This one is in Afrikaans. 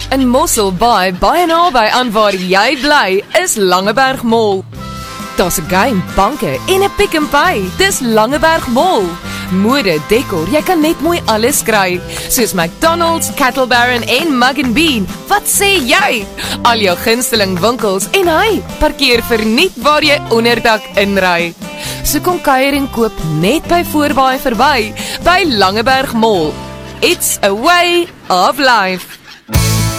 In Mosselbaai, baie naby aan waar jy bly, is Langeberg Mall. Daar's 'n game, banke en 'n Pick n Pay. Dis Langeberg Mall. Mode, dekor, jy kan net mooi alles kry. Soos McDonald's, Cattle Baron en Mug & Bean. Wat sê jy? Al jou gunsteling winkels en hy, parkeer verniet waar jy onderdak inry. So kom kuier en koop net by Voorbaai verby, by Langeberg Mall. It's a way of life.